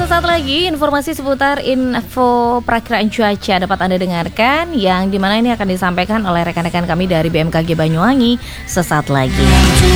sesaat lagi informasi seputar info perakiraan cuaca dapat Anda dengarkan, yang dimana ini akan disampaikan oleh rekan-rekan kami dari BMKG Banyuwangi sesaat lagi.